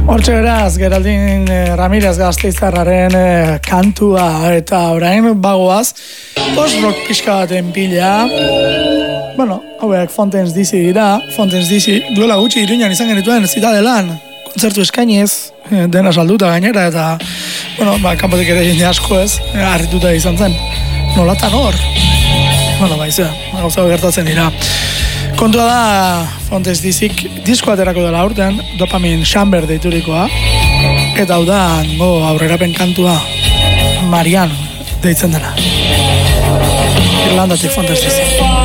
Hortxe beraz, Geraldin Ramirez Gasteiztarraren kantua eta orain bagoaz post-rock pixka baten pila. Bueno, hauek Fontaine's DC dira. Fontaine's DC duela gutxi Iruñan izan genituen Zitadelan kontzertu eskainiz, dena salduta gainera eta bueno, kanpotik ere jende asko ez, harrituta izan zen. Nolatan hor? Bueno, baizea, gauza gertatzen dira. Kontua da, Fontaine's DC disko aterako dela urtean, Dopamin Chamber deiturikoa, eta hau da, aurrerapen kantua, Marian deitzen dena. Irlandatik Fontaine's DC.